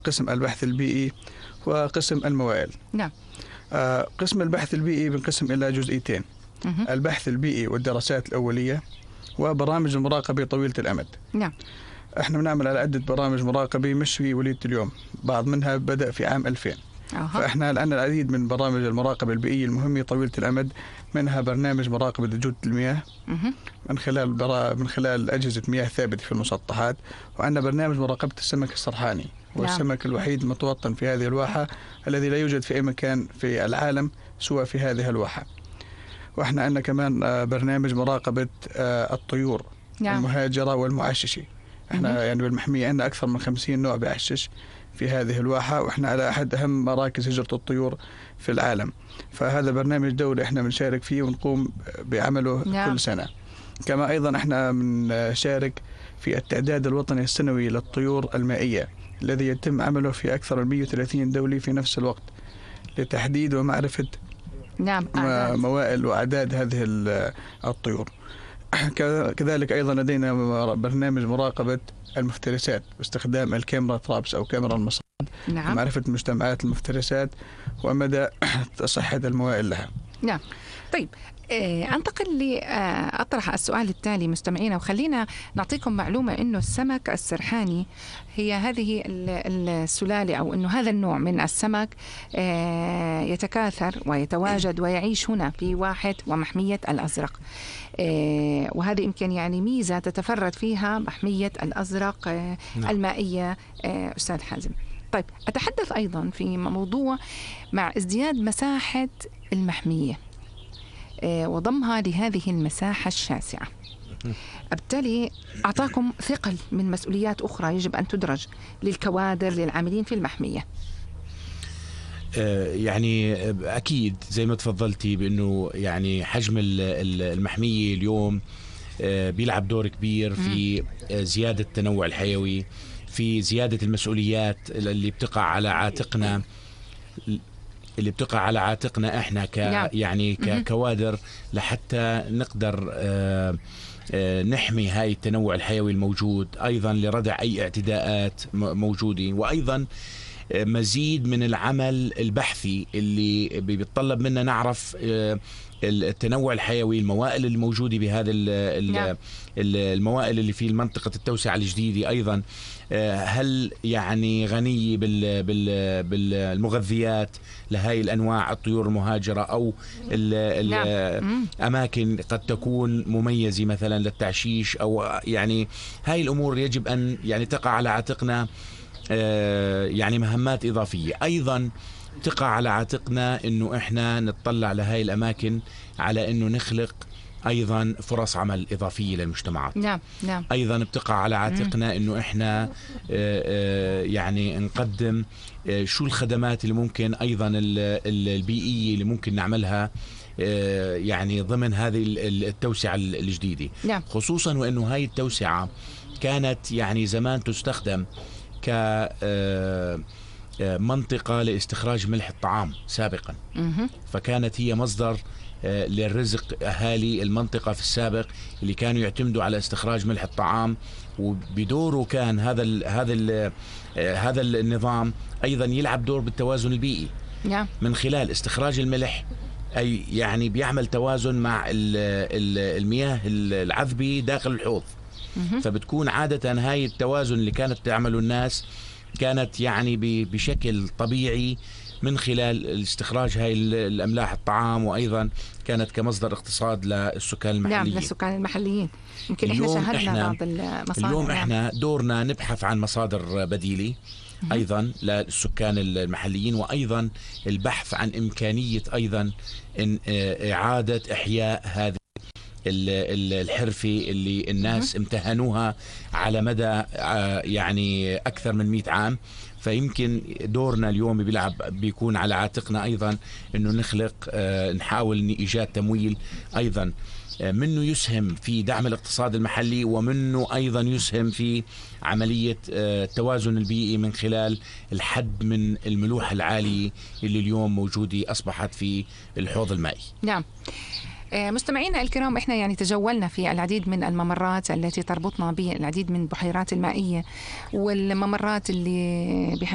قسم البحث البيئي وقسم الموائل. نعم. قسم البحث البيئي بنقسم إلى جزئيتين: البحث البيئي والدراسات الأولية، وبرامج المراقبة طويلة الأمد. نعم. احنا بنعمل على عدة برامج مراقبة مش في وليدة اليوم، بعض منها بدأ في عام 2000. فاحنا الآن العديد من برامج المراقبة البيئية المهمة طويلة الأمد، منها برنامج مراقبة جودة المياه من خلال أجهزة مياه ثابتة في المسطحات، وعندنا برنامج مراقبة السمك السرحاني، والسمك الوحيد المتوطن في هذه الواحة الذي لا يوجد في أي مكان في العالم سوى في هذه الواحة. واحنا عندنا كمان برنامج مراقبة الطيور المهاجرة والمعششة. احنا يعني بالمحمية عندنا أكثر من 50 نوع بيعشش في هذه الواحة، واحنا على أحد أهم مراكز هجرة الطيور في العالم. فهذا برنامج دولي احنا بنشارك فيه ونقوم بعمله كل سنة. كما أيضا احنا بنشارك في التعداد الوطني السنوي للطيور المائية الذي يتم عمله في أكثر من 130 دولة في نفس الوقت، لتحديد ومعرفة موائل وأعداد هذه الطيور. كذلك أيضا لدينا برنامج مراقبة المفترسات باستخدام الكاميرا ترابس أو كاميرا المصاد، لمعرفة مجتمعات المفترسات ومدى صحة الموائل لها. نعم. طيب، أنتقل لأطرح السؤال التالي مستمعينا، وخلينا نعطيكم معلومة إنه السمك السرحاني هي هذه السلالة، أو إنه هذا النوع من السمك يتكاثر ويتواجد ويعيش هنا في واحة ومحمية الأزرق، وهذه يمكن يعني ميزة تتفرد فيها محمية الأزرق المائية. أستاذ حازم، طيب أتحدث أيضا في موضوع مع ازدياد مساحة المحمية وضمها لهذه المساحة الشاسعة، بالتالي أعطاكم ثقل من مسؤوليات أخرى يجب أن تدرج للكوادر للعاملين في المحمية. يعني أكيد زي ما تفضلتي بأنه يعني حجم المحمية اليوم بيلعب دور كبير في زيادة التنوع الحيوي، في زيادة المسؤوليات اللي بتقع على عاتقنا احنا يعني ككوادر، لحتى نقدر نحمي هاي التنوع الحيوي الموجود، ايضا لردع اي اعتداءات موجودة، وايضا مزيد من العمل البحثي اللي بيتطلب منا نعرف التنوع الحيوي، الموائل الموجودة بهذا الموائل اللي في منطقة التوسعة الجديدة، أيضا هل يعني غنية بالمغذيات لهاي الأنواع الطيور المهاجرة، أو الأماكن قد تكون مميزة مثلا للتعشيش، أو يعني هاي الأمور يجب أن يعني تقع على عاتقنا يعني مهمات إضافية. أيضا تقع على عاتقنا إنه إحنا نتطلع لهاي الأماكن على إنه نخلق أيضا فرص عمل إضافية للمجتمعات. نعم. أيضا بتقع على عاتقنا إنه إحنا يعني نقدم شو الخدمات اللي ممكن أيضا البيئية اللي ممكن نعملها يعني ضمن هذه التوسعة الجديدة. نعم. خصوصا وإنه هاي التوسعة كانت يعني زمان تستخدم كمنطقة لاستخراج ملح الطعام سابقا، فكانت هي مصدر للرزق أهالي المنطقة في السابق اللي كانوا يعتمدوا على استخراج ملح الطعام، وبدوره كان هذا النظام أيضا يلعب دور بالتوازن البيئي من خلال استخراج الملح، أي يعني بيعمل توازن مع المياه العذبة داخل الحوض. فبتكون عادة هاي التوازن اللي كانت تعمله الناس كانت يعني بشكل طبيعي من خلال استخراج هاي الأملاح الطعام، وأيضا كانت كمصدر اقتصاد للسكان المحليين. نعم، للسكان المحليين. يمكن إحنا شاهدنا بعض المصادر. اليوم إحنا دورنا نبحث عن مصادر بديلة أيضا للسكان المحليين، وأيضا البحث عن إمكانية أيضا إعادة إحياء هذه الحرفة اللي الناس امتهنوها على مدى يعني أكثر من 100 عام. فيمكن دورنا اليوم بيكون على عاتقنا أيضا أنه نحاول إيجاد تمويل أيضا منه يسهم في دعم الاقتصاد المحلي، ومنه أيضا يسهم في عملية التوازن البيئي من خلال الحد من الملوحة العالية اللي اليوم موجودة أصبحت في الحوض المائي. نعم. مستمعينا الكرام، احنا يعني تجولنا في العديد من الممرات التي تربطنا بالعديد من البحيرات المائية والممرات اللي